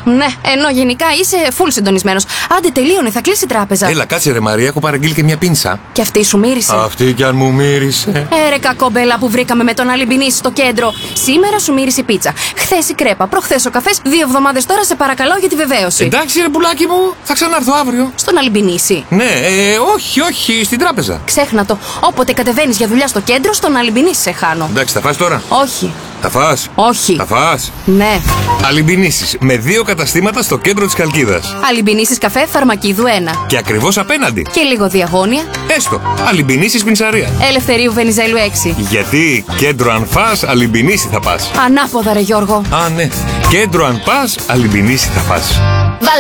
Ναι, ενώ γενικά είσαι full συντονισμένος. Άντε, τελείωνε, θα κλείσει η τράπεζα. Έλα, κάτσε ρε Μαρία, έχω παραγγείλει και μια πίνσα. Και αυτή σου μύρισε. Αυτή κι αν μου μύρισε. Ρε κακόμπελα που βρήκαμε με τον Αλιμπινίση στο κέντρο. Σήμερα σου μύρισε η πίτσα. Χθες η κρέπα, προχθές ο καφές. 2 εβδομάδες τώρα, σε παρακαλώ για τη βεβαίωση. Εντάξει ρε πουλάκι μου, θα ξανάρθω αύριο. Στον Αλιμπινίση. Ναι, όχι, στην τράπεζα. Ξέχνα το. Όποτε κατεβαίνεις για δουλειά στο κέντρο, στον Αλιμπινίση σε χάνω. Εντάξει, θα φας τώρα. Όχι. Θα φας. Όχι. Θα φας. Ναι. Αλιμπινίσεις με 2 καταστήματα στο κέντρο της Χαλκίδας. Αλιμπινίσεις καφέ, Φαρμακίδου 1. Και ακριβώς απέναντι. Και λίγο διαγώνια. Έστω. Αλιμπινίσεις πινσαρία. Ελευθερίου Βενιζέλου 6. Γιατί κέντρο αν φας, Αλιμπινίση θα πας. Ανάποδα, ρε Γιώργο. Α, ναι. Κέντρο αν πας, Αλιμπινίση θα πας.